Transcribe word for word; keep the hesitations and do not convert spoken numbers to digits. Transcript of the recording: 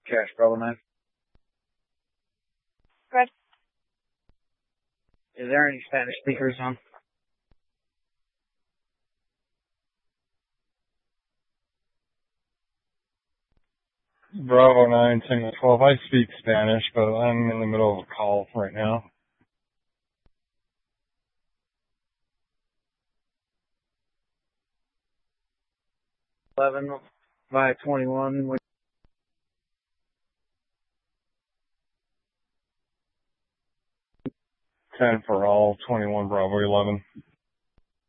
Cash Bravo nine. Good. Is there any Spanish speakers on? Bravo nine, Signal twelve. I speak Spanish, but I'm in the middle of a call right now. eleven by twenty-one. ten for all, twenty-one Bravo eleven.